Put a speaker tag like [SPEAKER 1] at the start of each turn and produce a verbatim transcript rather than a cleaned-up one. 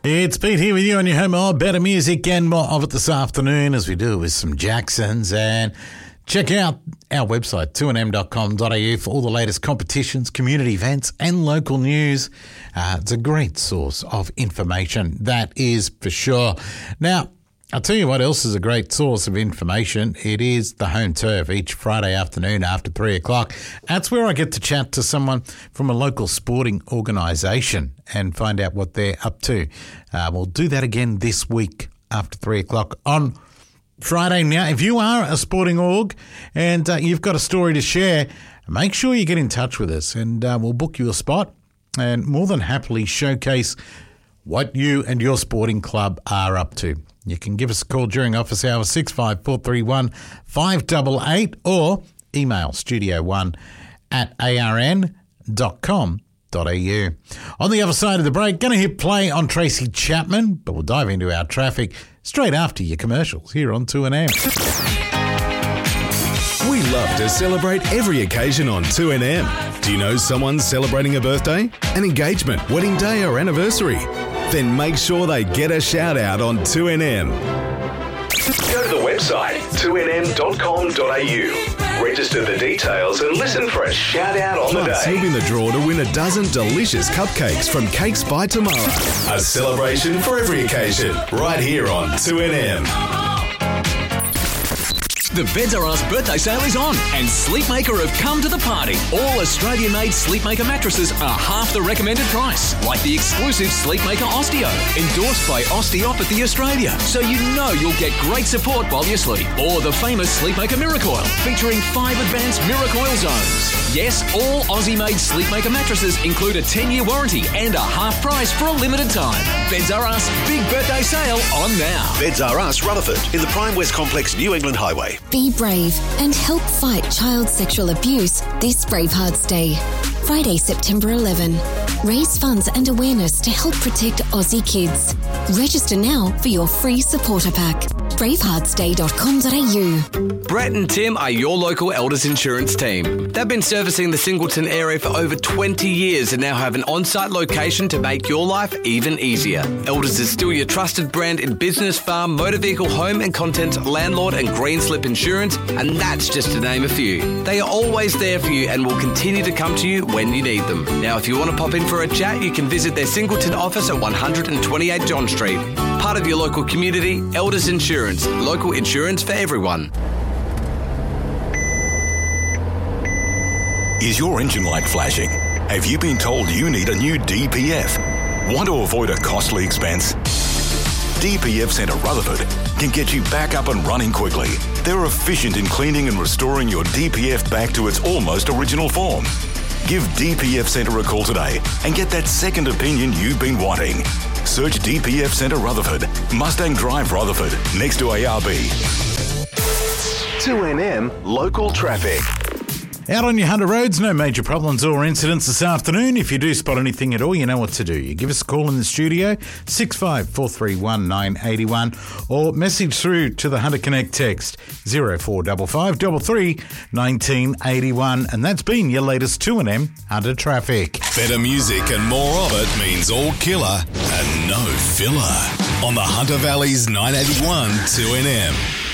[SPEAKER 1] It's Pete here with you on your home of better music and more of it this afternoon as we do with some Jacksons. And check out our website, two n m dot com dot a u, for all the latest competitions, community events and local news. Uh, it's a great source of information, that is for sure. Now, I'll tell you what else is a great source of information. It is the Home Turf each Friday afternoon after three o'clock. That's where I get to chat to someone from a local sporting organisation and find out what they're up to. Uh, we'll do that again this week after three o'clock on Friday. Now, if you are a sporting org and uh, you've got a story to share, make sure you get in touch with us and uh, we'll book you a spot and more than happily showcase what you and your sporting club are up to. You can give us a call during office hours, six five four three one five eight eight, or email studio one at a r n dot com dot a u. On the other side of the break, going to hit play on Tracy Chapman, but we'll dive into our traffic straight after your commercials here on two N M.
[SPEAKER 2] We love to celebrate every occasion on two N M. Do you know someone celebrating a birthday, an engagement, wedding day or anniversary? Then make sure they get a shout out on two N M.
[SPEAKER 3] Go to the website, two n m dot com dot a u. Register the details and listen for a shout out on
[SPEAKER 2] Plus,
[SPEAKER 3] the day.
[SPEAKER 2] you'll be in the draw to win a dozen delicious cupcakes from Cakes by Tomorrow. A celebration for every occasion, right here on two N M.
[SPEAKER 4] The Beds R Us birthday sale is on and Sleepmaker have come to the party. All Australian-made Sleepmaker mattresses are half the recommended price, like the exclusive Sleepmaker Osteo, endorsed by Osteopathy Australia, so you know you'll get great support while you sleep. Or the famous Sleepmaker Miracoil, featuring five advanced Miracoil zones. Yes, all Aussie-made Sleepmaker mattresses include a ten-year warranty and a half price for a limited time. Beds R Us big birthday sale on now.
[SPEAKER 3] Beds R Us, Rutherford, in the Prime West Complex, New England Highway.
[SPEAKER 5] Be brave and help fight child sexual abuse this Bravehearts Day. Friday, September eleventh. Raise funds and awareness to help protect Aussie kids. Register now for your free supporter pack. bravehearts day dot com dot a u.
[SPEAKER 6] Brett and Tim are your local Elders Insurance team. They've been servicing the Singleton area for over twenty years and now have an on-site location to make your life even easier. Elders is still your trusted brand in business, farm, motor vehicle, home and contents, landlord and green slip insurance, and that's just to name a few. They are always there for you and will continue to come to you when you need them. Now, if you want to pop in for a chat, you can visit their Singleton office at one twenty-eight John Street. Part of your local community, Elders Insurance. Local insurance for everyone.
[SPEAKER 3] Is your engine light flashing? Have you been told you need a new D P F? Want to avoid a costly expense? D P F Centre Rutherford can get you back up and running quickly. They're efficient in cleaning and restoring your D P F back to its almost original form. Give D P F Centre a call today and get that second opinion you've been wanting. Search D P F Centre Rutherford, Mustang Drive Rutherford, next to A R B. two N M Local Traffic.
[SPEAKER 1] Out on your Hunter roads, no major problems or incidents this afternoon. If you do spot anything at all, you know what to do. You give us a call in the studio, six five four three one nine eight one, or message through to the Hunter Connect text, zero four five five three three one nine eight one. And that's been your latest two N M Hunter Traffic.
[SPEAKER 2] Better music and more of it means all killer and no filler. On the Hunter Valley's nine eighty-one two N M.